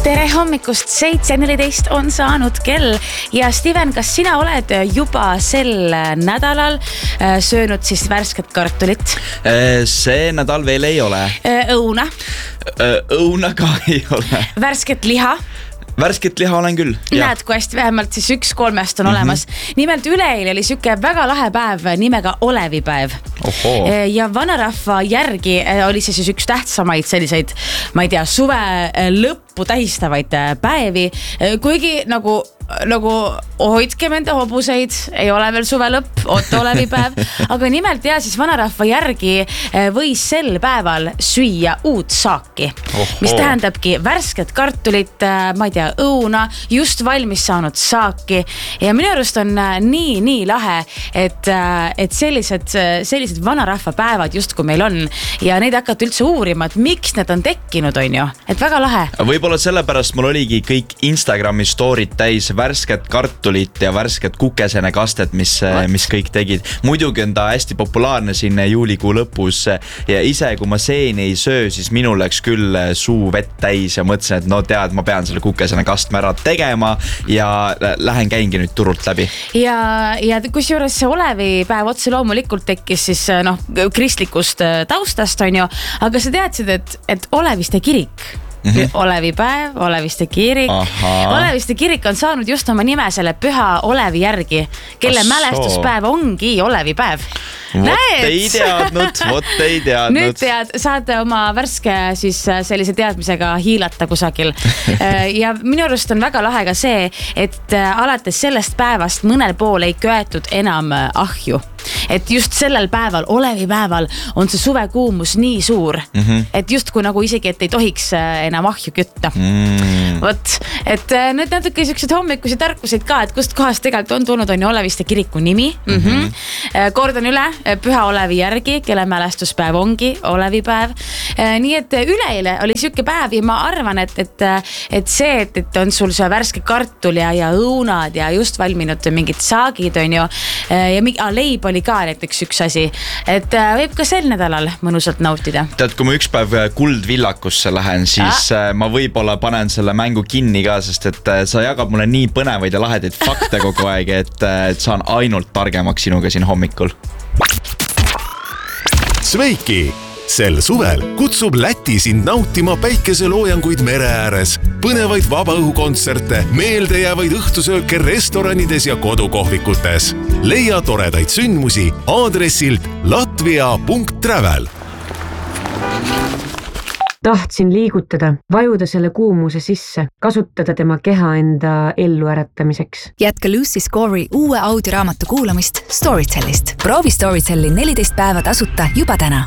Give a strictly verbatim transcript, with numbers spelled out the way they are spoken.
tere hommikust, seitse neliteist on saanud kell ja Steven, kas sina oled juba sel nädalal söönud siis värsket kartulit? See nädal veel ei ole. Õuna? Õuna ka ei ole. Värsket liha? Värsket liha olen küll. Näed, kui hästi vähemalt siis üks kolmest on mm-hmm. olemas. Nimelt üleeile oli süke väga lahe päev nimega olevipäev. Oho. Ja vanarahva järgi oli see siis üks tähtsamaid selliseid, ma ei tea, suve lõppu tähistavaid päevi. Kuigi nagu nagu hoidke enda hobuseid, ei ole veel suve lõpp, oota olevipäev, aga nimelt ja siis vanarahva järgi võis sel päeval süüa uut saaki, Oho. mis tähendabki värsket kartulit, ma ei tea, õuna, just valmis saanud saaki ja minu arust on nii, nii lahe, et, et sellised, sellised vanarahva päevad just kui meil on ja neid hakata üldse uurima, et miks need on tekkinud, on ju, et väga lahe. Võib-olla sellepärast mul oligi kõik Instagrami story'd täis värsket kartulit ja värsket kukesene kastet, mis, mis kõik tegid. Muidugi on ta hästi populaarne siin juulikuu lõpus ja ise, kui ma seeni ei söö, siis minul läks küll suu vett täis ja mõtlesin, et no tead, ma pean selle kukesene kastme ära tegema ja lähen käingi nüüd turult läbi. Ja, ja kus juures see olevipäev otse loomulikult tekkis siis noh, kristlikust taustast on ju, aga sa teadsid, et, et Oleviste kirik Mm-hmm. Olevipäev, Oleviste kirik. Aha. Oleviste kirik on saanud just oma nime selle püha Olevi järgi, kelle Assoo. mälestuspäev ongi Olevipäev. Vot ei teadnud, vot ei teadnud. Nüüd tead, saad oma värske siis sellise teadmisega hiilata kusagil. Ja minu arust on väga lahe ka see, et alates sellest päevast mõnel pool ei köetud enam ahju. Et just sellel päeval, olevipäeval on see suvekuumus nii suur, mm-hmm. et just kui nagu isegi, et ei tohiks enam ahju kütta. Mm. Vot, et need natuke sellised hommikusi tarkusid ka, et kust kohast tegelikult on tulnud on ju Oleviste kiriku nimi. Mm-hmm. Kordan üle, püha Olevi järgi, kelle mälestuspäev ongi olevipäev. Nii et üleile oli süke päev ja ma arvan, et, et, et see, et, et on sul see värske kartul ja, ja õunad ja just valminud mingid saagid on ju ja leib oli ka näiteks üks asi, et võib ka sel nädalal mõnusalt nautida. Tead, kui ma üks päev kuldvillakusse lähen, siis ah. ma võib-olla panen selle mängu kinni ka, sest et sa jagad mulle nii põnevaid ja lahedaid fakte kogu aeg, et, et saan ainult targemaks sinuga siin hommikul. Sveiki! Sel suvel kutsub Läti sind nautima päikeseloojanguid mere ääres, põnevaid vabaõhukontserte, meeldejäävaid õhtusööke restoranides ja kodukohvikutes. Leia toredaid sündmusi aadressilt latvia punkt travel. Tahtsin liigutada, vajuda selle kuumuse sisse, kasutada tema keha enda ellu äratamiseks. Jätka Lucy Score'i uue audioraamatu kuulamist Storytellist. Proovi Storytelli neliteist päeva tasuta juba täna.